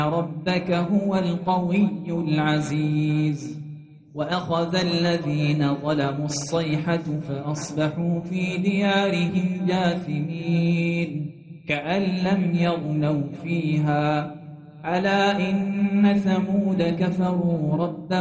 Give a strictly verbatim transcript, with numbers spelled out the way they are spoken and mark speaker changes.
Speaker 1: ربك هو القوي العزيز وأخذ الذين ظلموا الصيحة فأصبحوا في ديارهم جاثمين كأن لم يغنوا فيها ألا إن ثمود كفروا ربهم